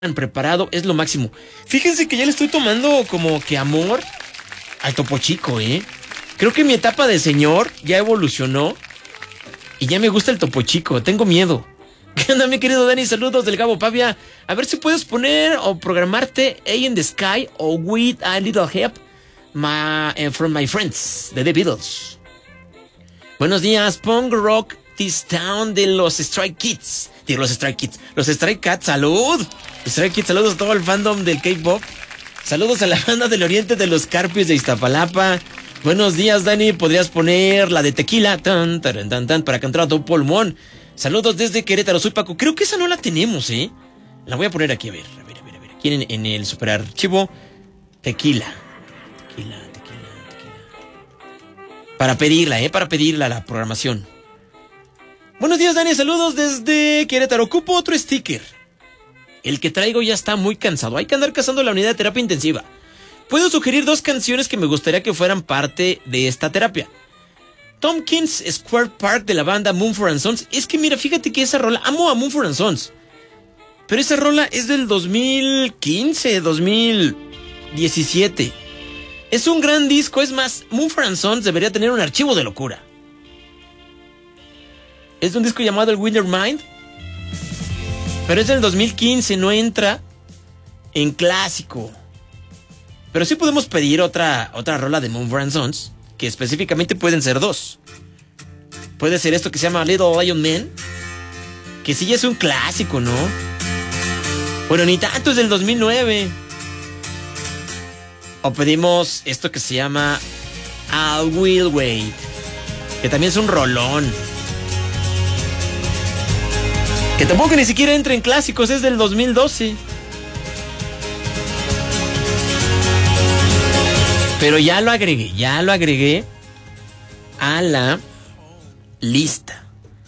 preparado, es lo máximo. Fíjense que ya le estoy tomando como que amor al Topo Chico, Creo que mi etapa de señor ya evolucionó y ya me gusta el Topo Chico, tengo miedo. ¿Qué onda, mi querido Dani? Saludos del Gabo Pavia. A ver si puedes poner o programarte A in the Sky o With a Little Help from My Friends de The Beatles. Buenos días, Punk Rock This Town de los Stray Kids. Los Stray Cats, salud. Stray Kids, saludos a todo el fandom del K-pop. Saludos a la banda del Oriente de los Carpios de Iztapalapa. Buenos días, Dani. ¿Podrías poner la de Tequila? Tan, tan, tan, tan, para cantar a todo pulmón. Saludos desde Querétaro, soy Paco. Creo que esa no la tenemos, La voy a poner aquí, a ver. Aquí en el superarchivo. Tequila. Para pedirla a la programación. Buenos días, Dani. Saludos desde Querétaro. Ocupo otro sticker. El que traigo ya está muy cansado. Hay que andar cazando la unidad de terapia intensiva. Puedo sugerir 2 canciones que me gustaría que fueran parte de esta terapia. Tompkins Square Park de la banda Mumford & Sons. Es que mira, fíjate que esa rola, amo a Mumford & Sons, pero esa rola es del 2015, 2017. Es un gran disco, es más, Mumford & Sons debería tener un archivo de locura. Es de un disco llamado El Winter Mind, pero es del 2015, no entra en clásico. Pero sí podemos pedir otra rola de Mumford & Sons, que específicamente pueden ser 2. Puede ser esto que se llama Little Lion Man, que sí ya es un clásico, ¿no? Bueno, ni tanto, es del 2009. O pedimos esto que se llama I Will Wait, que también es un rolón, que tampoco ni siquiera entra en clásicos, es del 2012. Pero ya lo agregué a la lista.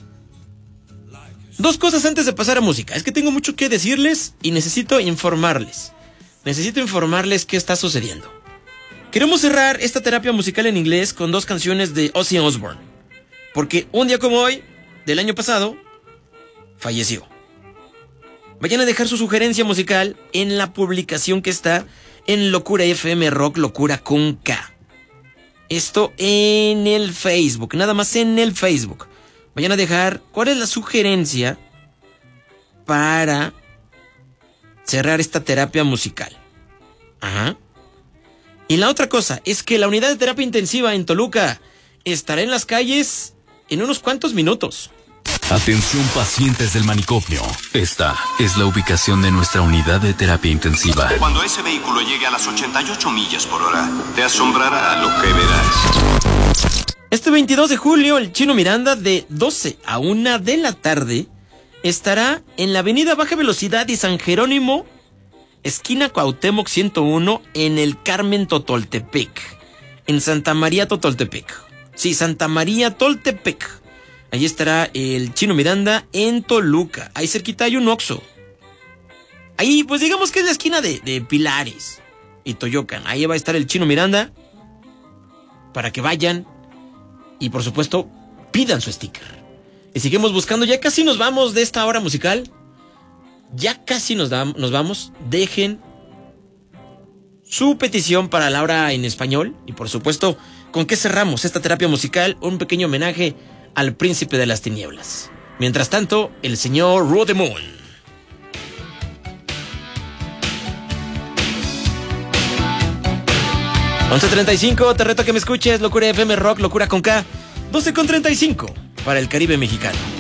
2 cosas antes de pasar a música. Es que tengo mucho que decirles y necesito informarles. Qué está sucediendo. Queremos cerrar esta terapia musical en inglés con 2 canciones de Ozzy Osbourne, porque un día como hoy, del año pasado, falleció. Vayan a dejar su sugerencia musical en la publicación que está en Locura FM Rock, Locura con K. Esto en el Facebook, nada más en el Facebook. Vayan a dejar cuál es la sugerencia para cerrar esta terapia musical. Ajá. Y la otra cosa es que la unidad de terapia intensiva en Toluca estará en las calles en unos cuantos minutos. Atención, pacientes del manicomio. Esta es la ubicación de nuestra unidad de terapia intensiva. Cuando ese vehículo llegue a las 88 millas por hora, te asombrará lo que verás. Este 22 de julio, el Chino Miranda, de 12 a 1 de la tarde, estará en la avenida Baja Velocidad y San Jerónimo, esquina Cuauhtémoc 101, en el Carmen Totoltepec, en Santa María Totoltepec. Sí, Santa María Toltepec. Ahí estará el Chino Miranda en Toluca. Ahí cerquita hay un Oxxo. Ahí, pues digamos que es la esquina de Pilares y Toyocan. Ahí va a estar el Chino Miranda para que vayan y, por supuesto, pidan su sticker. Y seguimos buscando. Ya casi nos vamos de esta hora musical. Ya casi nos vamos. Dejen su petición para la hora en español. Y, por supuesto, ¿con qué cerramos esta terapia musical? Un pequeño homenaje al príncipe de las tinieblas. Mientras tanto, el señor Rode Moon. ...11:35, te reto a que me escuches. Locura FM Rock, Locura con K. 12:35 para el Caribe mexicano.